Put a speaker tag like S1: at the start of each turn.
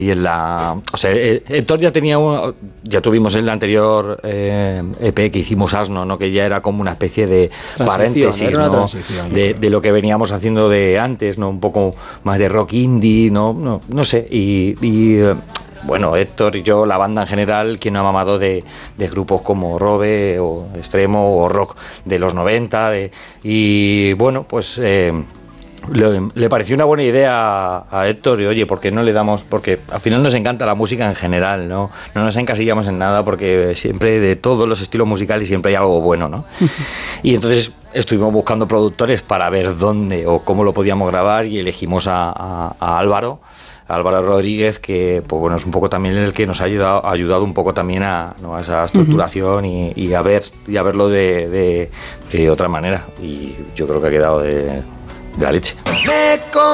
S1: Y o sea, Héctor ya tuvimos en el anterior EP que hicimos Asno, ¿no? Que ya era como una especie de paréntesis, ¿no? De lo que veníamos haciendo de antes, ¿no? Un poco más de rock indie, no sé. Bueno, Héctor y yo, la banda en general, quien no ha mamado de grupos como Robe o Extremo o rock de los 90, y bueno, pues le pareció una buena idea a Héctor, y oye, ¿por qué no le damos? Porque al final nos encanta la música en general, no nos encasillamos en nada, porque siempre de todos los estilos musicales siempre hay algo bueno, ¿no? Y entonces estuvimos buscando productores para ver dónde o cómo lo podíamos grabar, y elegimos a Álvaro Rodríguez, que pues bueno, es un poco también el que nos ha ayudado un poco también a esa estructuración y a verlo de otra manera, y yo creo que ha quedado de la leche.